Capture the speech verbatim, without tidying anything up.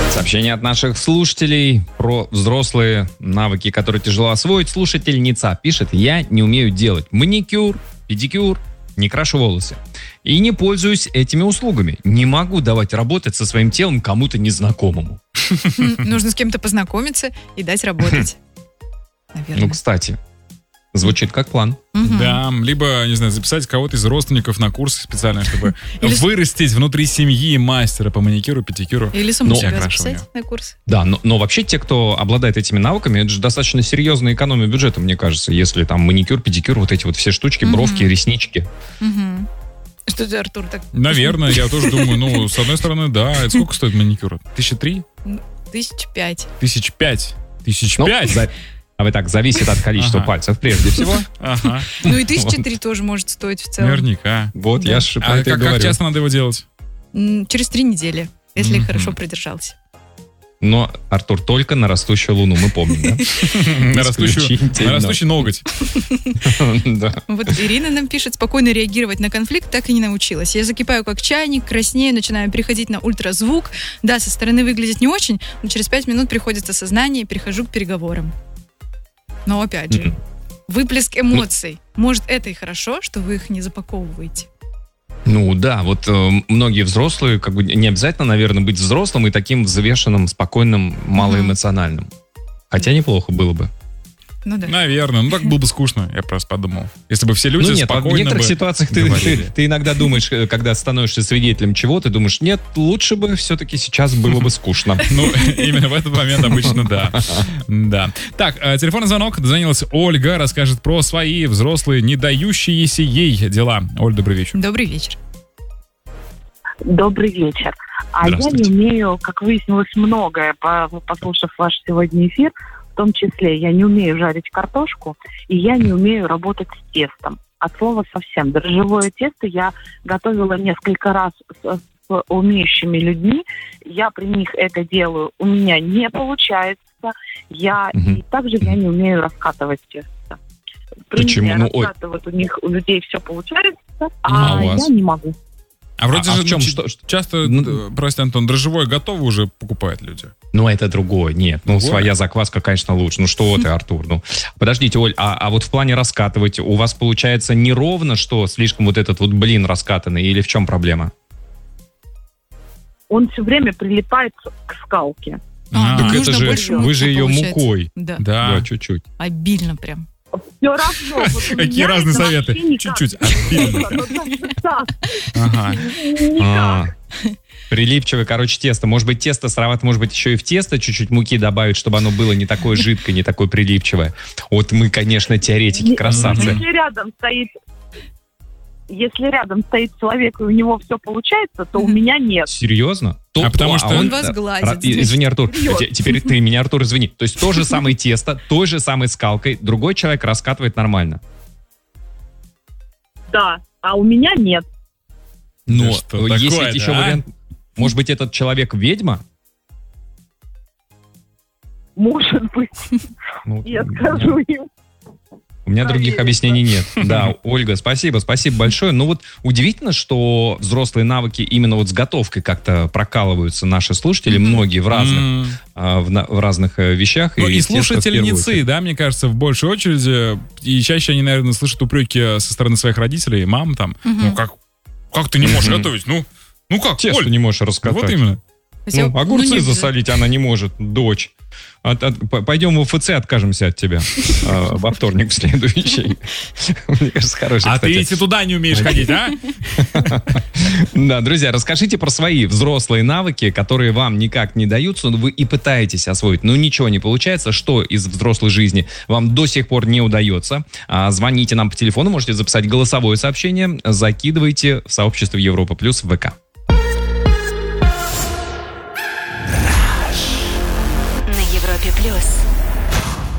Сообщение от наших слушателей про взрослые навыки, которые тяжело освоить. Слушательница пишет: я не умею делать маникюр, педикюр, не крашу волосы. И не пользуюсь этими услугами. Не могу давать работать со своим телом кому-то незнакомому. Нужно с кем-то познакомиться и дать работать. Наверное. Ну, кстати, звучит как план. Угу. Да, либо, не знаю, записать кого-то из родственников на курсы специально, чтобы вырастить внутри семьи мастера по маникюру, педикюру. Или саму себя записать на курс. Да, но, но вообще те, кто обладает этими навыками, это же достаточно серьезная экономия бюджета, мне кажется, если там маникюр, педикюр, вот эти вот все штучки, угу. бровки, реснички. Угу. Что ты, Артур, так... Наверное, я тоже думаю, ну, с одной стороны, да. Это сколько стоит маникюр? Тысяча три? Тысяч пять. Тысяч пять? Тысяч пять? А вы так, зависит от количества ага. пальцев прежде всего. Ага. Ну и тысяча три тоже может стоить в целом. Наверняка. Вот, да. я же про а это как, и говорю. Как часто надо его делать? Через три недели, если Mm-hmm. хорошо придержался. Но, Артур, только на растущую луну, мы помним, да? На растущий ноготь. Вот Ирина нам пишет: спокойно реагировать на конфликт так и не научилась. Я закипаю как чайник, краснею, начинаю переходить на ультразвук. Да, со стороны выглядит не очень, но через пять минут приходит осознание и перехожу к переговорам. Но опять же, выплеск эмоций. Может, это и хорошо, что вы их не запаковываете. Ну да, вот э, многие взрослые, как бы не обязательно, наверное, быть взрослым и таким взвешенным, спокойным, малоэмоциональным. Хотя неплохо было бы. Ну да. Наверное, ну так было бы скучно, я просто подумал. Если бы все люди ну, нет, спокойно в некоторых бы ситуациях ты, ты, ты иногда думаешь, когда становишься свидетелем чего, ты думаешь, нет, лучше бы все-таки сейчас было бы скучно. Ну, именно в этот момент обычно да. Да. Так, телефонный звонок. Дозвонилась Ольга, расскажет про свои взрослые, не дающиеся ей дела. Оль, добрый вечер. Добрый вечер. Добрый вечер. А я не умею, как выяснилось, многое, послушав ваш сегодня эфир. В том числе я не умею жарить картошку, и я не умею работать с тестом. От слова совсем. Дрожжевое тесто я готовила несколько раз с, с умеющими людьми. Я при них это делаю. У меня не получается. Я, mm-hmm. И также я не умею раскатывать тесто. При Почему? Ну, раскатывать у них, у людей все получается, а, а я не могу. А вроде а, же а в чем, ну, что, часто, ну, прости, Антон, дрожжевое готово уже покупают люди. Ну, это другое. Нет, ну, другое? Своя закваска, конечно, лучше. Ну, что ты, Артур? Ну, подождите, Оль, а, а вот в плане раскатывать у вас получается неровно, что слишком вот этот вот блин раскатанный, или в чем проблема? Он все время прилипает к скалке. А, так это же, вы же ее получается. Мукой. Да. Да. Да, чуть-чуть. Обильно прям. Все равно. Вот какие разные советы? Чуть-чуть. Ага. Прилипчивое, короче, тесто. Может быть, тесто сыровато, может быть, еще и в тесто чуть-чуть муки добавить, чтобы оно было не такое жидкое, не такое прилипчивое. Вот мы, конечно, теоретики, красавцы. Если рядом стоит, если рядом стоит человек, и у него все получается, то у меня нет. Серьезно? То, а потому то, что а он вас гладит. Извини, Артур, теперь ты меня, Артур, извини. То есть то же самое тесто, той же самой скалкой, другой человек раскатывает нормально. Да, а у меня нет. Но что есть такое, ведь да? еще вариант. Может быть, этот человек ведьма? Может быть. Ну, Я скажу им. У меня других объяснений нет. Да, Ольга, спасибо, спасибо большое. Ну вот удивительно, что взрослые навыки именно вот с готовкой как-то прокалываются наши слушатели, mm-hmm. многие в разных, mm-hmm. а, в, на, в разных вещах. Ну, и, и слушательницы, да, мне кажется, в большей очереди. И чаще они, наверное, слышат упреки со стороны своих родителей, мам там. Mm-hmm. Ну как, как ты не можешь mm-hmm. готовить? Ну, ну как, Тесто Оль? не можешь раскатать. Вот именно. Ну, огурцы ну, засолить она не может, дочь. От, от, пойдем в УФЦ, откажемся от тебя а, во вторник следующий. Мне кажется, хороший, А кстати. ты ведь и туда не умеешь ходить, а? Да, друзья, расскажите про свои взрослые навыки, которые вам никак не даются, но вы и пытаетесь освоить, но ничего не получается. Что из взрослой жизни вам до сих пор не удается? А, звоните нам по телефону, можете записать голосовое сообщение, закидывайте в сообщество Европа Плюс в ВК. Плюс.